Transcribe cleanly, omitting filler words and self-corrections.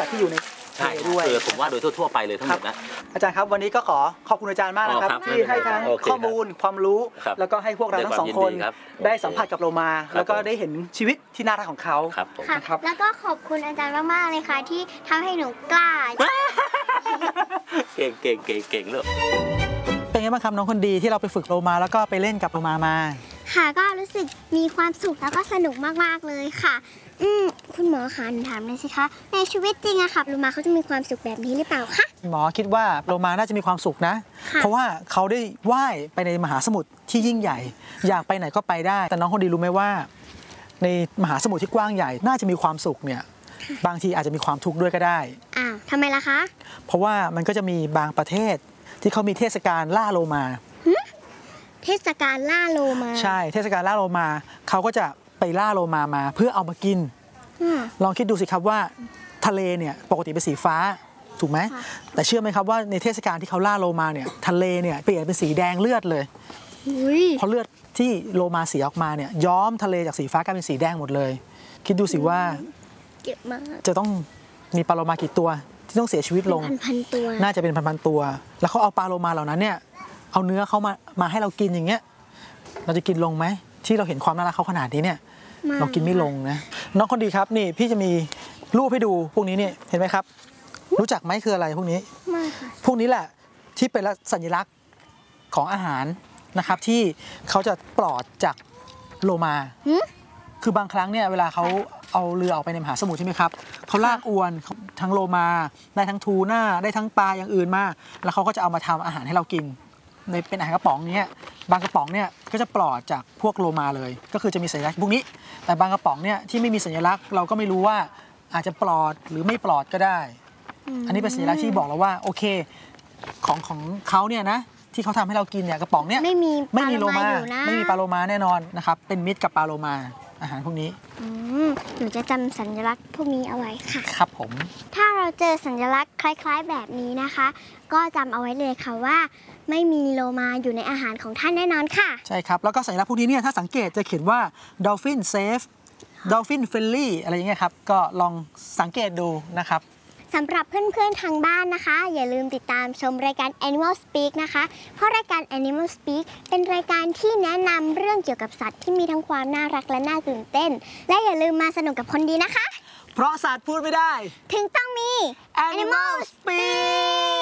ที่อยู่ในทะเลด้วยผมว่าโดยทั่วไปเลยทั้งหมดนะอาจารย์ครับวันนี้ก็ขอขอบคุณอาจารย์มากนะครับที่ให้ทั้งข้อมูลความรู้แล้วก็ให้พวกเราทั้งสองคนได้สัมผัสกับโลมาแล้วก็ได้เห็นชีวิตที่น่ารักของเขาครับแล้วก็ขอบคุณอาจารย์มากๆเลยค่ะที่ทำให้หนูกล้าเก่งเลยเป็นไงบ้างครับน้องคนดีที่เราไปฝึกโลมาแล้วก็ไปเล่นกับโลมาค่ะก็รู้สึกมีความสุขแล้วก็สนุกมากๆเลยค่ะคุณหมอคะถามเลยสิคะในชีวิตจริงอะค่ะโลมาเขาจะมีความสุขแบบนี้หรือเปล่าคะหมอคิดว่าโลมาน่าจะมีความสุขนะเพราะว่าเขาได้ว่ายไปในมหาสมุทรที่ยิ่งใหญ่อยากไปไหนก็ไปได้แต่น้องคนดีรู้ไหมว่าในมหาสมุทรที่กว้างใหญ่น่าจะมีความสุขเนี่ยบางทีอาจจะมีความทุกข์ด้วยก็ได้ทำไมล่ะคะเพราะว่ามันก็จะมีบางประเทศที่เขามีเทศกาลล่าโลมาเทศกาลล่าโลมาใช่เทศกาลล่าโลมาเขาก็จะไปล่าโลมาเพื่อเอามากินลองคิดดูสิครับว่าทะเลเนี่ยปกติเป็นสีฟ้าถูกไหมแต่เชื่อไหมครับว่าในเทศกาลที่เขาล่าโลมาเนี่ยทะเลเนี่ยเปลี่ยนเป็นสีแดงเลือดเลยเพราะเลือดที่โลมาเสียออกมาเนี่ยย้อมทะเลจากสีฟ้ากลายเป็นสีแดงหมดเลยคิดดูสิว่าจะต้องมีปลาโลมากี่ตัวที่ต้องเสียชีวิตลงพันตัวน่าจะเป็นพันตัวแล้วเขาเอาปลาโลมาเหล่านั้นเนี่ยเอาเนื้อเขามาให้เรากินอย่างเงี้ยเราจะกินลงไหมที่เราเห็นความน่ารักเขาขนาดนี้เนี่ยเรากินไม่ลงนะน้องคนดีครับนี่พี่จะมีรูปให้ดูพวกนี้นี่เห็นไหมครับรู้จักไหมคืออะไรพวกนี้ไม่ค่ะพวกนี้แหละที่เป็นสัญลักษณ์ของอาหารนะครับที่เขาจะปลอดจากโลมาคือบางครั้งเนี่ยเวลาเขาเอาเรือออกไปในมหาสมุทรใช่ไหมครับเขาลากอวนทั้งโลมาได้ทั้งทูน่าได้ทั้งปลาอย่างอื่นมาแล้วเขาก็จะเอามาทำอาหารให้เรากินในเป็นอาหารกระป๋องเนี้ยบางกระป๋องเนี่ยก็จะปลอดจากพวกโลมาเลยก็คือจะมีสัญลักษณ์พวกนี้แต่บางกระป๋องเนี่ยที่ไม่มีสัญลักษณ์เราก็ไม่รู้ว่าอาจจะปลอดหรือไม่ปลอดก็ได้อันนี้เป็นสัญลักษณ์ที่บอกเราว่าโอเคของเขาเนี่ยนะที่เขาทำให้เรากินเนี่ยกระป๋องเนี่ยไม่มีโลมาไม่มีปลาโลมาแน่นอนนะครับเป็นมิตรกับปลาโลมาอาหารพวกนี้หนูจะจำสัญลักษณ์พวกนี้เอาไว้ค่ะครับผมถ้าเราเจอสัญลักษณ์คล้ายๆแบบนี้นะคะก็จำเอาไว้เลยค่ะว่าไม่มีโลมาอยู่ในอาหารของท่านแน่นอนค่ะใช่ครับแล้วก็สัญลักษณ์พวกนี้เนี่ยถ้าสังเกตจะเขียนว่า Dolphin Safe Dolphin Friendly อะไรอย่างเงี้ยครับก็ลองสังเกตดูนะครับสำหรับเพื่อนๆทางบ้านนะคะอย่าลืมติดตามชมรายการ Animal Speak นะคะเพราะรายการ Animal Speak เป็นรายการที่แนะนำเรื่องเกี่ยวกับสัตว์ที่มีทั้งความน่ารักและน่าตื่นเต้นและอย่าลืมมาสนุกกับคนดีนะคะเพราะสัตว์พูดไม่ได้ถึงต้องมี Animal Speak